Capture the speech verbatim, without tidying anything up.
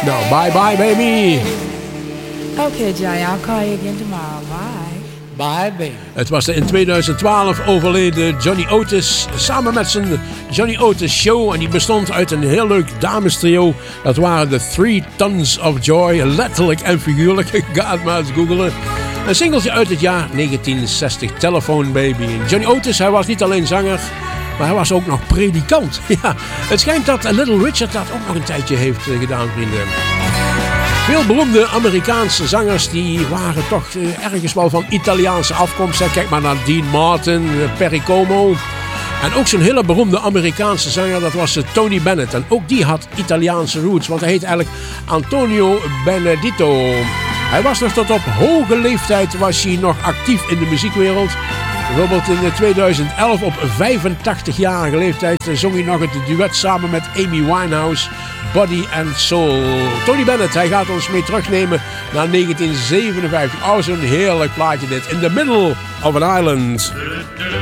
Nou, bye bye baby. Okay, Johnny, I'll call you again tomorrow. Bye. Bye, baby. Het was de in tweeduizend twaalf overleden Johnny Otis samen met zijn Johnny Otis Show. En die bestond uit een heel leuk damestrio. Dat waren de Three Tons of Joy, letterlijk en figuurlijk. Ik ga het maar eens googelen. Een singeltje uit het jaar negentien zestig, Telephone Baby. Johnny Otis, hij was niet alleen zanger, maar hij was ook nog predikant. Ja, het schijnt dat Little Richard dat ook nog een tijdje heeft gedaan, vrienden. Veel beroemde Amerikaanse zangers die waren toch ergens wel van Italiaanse afkomst. Kijk maar naar Dean Martin, Perry Como. En ook zo'n hele beroemde Amerikaanse zanger, dat was Tony Bennett. En ook die had Italiaanse roots, want hij heet eigenlijk Antonio Benedito. Hij was nog tot op hoge leeftijd was hij nog actief in de muziekwereld. Bijvoorbeeld in tweeduizend elf op vijfentachtigjarige leeftijd zong hij nog het duet samen met Amy Winehouse, Body and Soul. Tony Bennett, hij gaat ons mee terugnemen naar negentien zevenenvijftig. Oh, zo'n heerlijk plaatje dit. In the middle of an island.